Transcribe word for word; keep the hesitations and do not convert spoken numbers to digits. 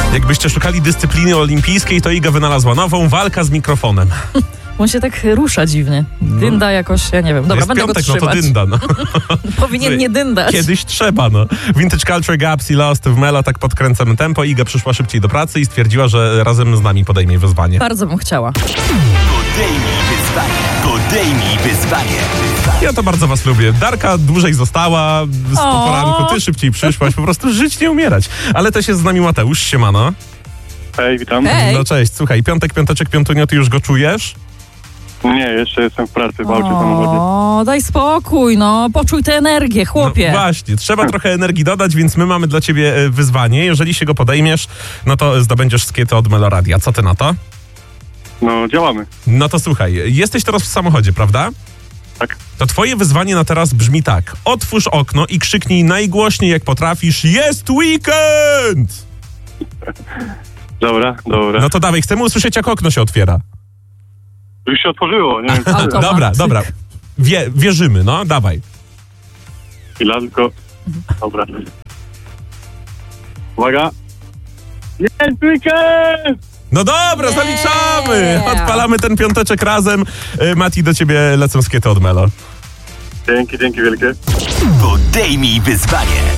Jakbyście szukali dyscypliny olimpijskiej, to Iga wynalazła nową, walka z mikrofonem. On się tak rusza dziwnie. Dynda no. jakoś, ja nie wiem. Dobra, jest będę piątek, go trzymać. no to dynda, no. Powinien nie dyndać. Kiedyś trzeba, no. Vintage Culture, Gaps i Lost w Melo, tak podkręcamy tempo. Iga przyszła szybciej do pracy i stwierdziła, że razem z nami podejmie wyzwanie. Bardzo bym chciała. Podejmij wyzwanie. Podejmij wyzwanie. Ja to bardzo was lubię. Darka dłużej została z O. poranku, ty szybciej przyszłaś, po prostu żyć, nie umierać. Ale też jest z nami Mateusz, siemano. Hej, witam. Hej. No cześć, słuchaj, piątek, piąteczek, piątunio, ty już go czujesz? Nie, jeszcze jestem w pracy, w aucie, w samochodzie. O, daj spokój, no. Poczuj tę energię, chłopie. No właśnie, trzeba trochę energii dodać, więc my mamy dla ciebie e, wyzwanie. Jeżeli się go podejmiesz, no to zdobędziesz skiety od Meloradia. Co ty na to? No, działamy. No to słuchaj, jesteś teraz w samochodzie, prawda? Tak. To twoje wyzwanie na teraz brzmi tak. Otwórz okno i krzyknij najgłośniej jak potrafisz: jest weekend! Dobra, dobra. No to dawaj, chcemy usłyszeć, jak okno się otwiera. Już się otworzyło, nie wiem co Automatyk. Dobra, dobra. Wie, wierzymy, no, dawaj. chwila, tylko... Dobra. Uwaga. Jest weekend! No dobra, zaliczamy! Yeah. Odpalamy ten piąteczek razem. Y, Mati, do ciebie lecą skiety od Melo. Dzięki, dzięki wielkie. Podejmij wyzwanie.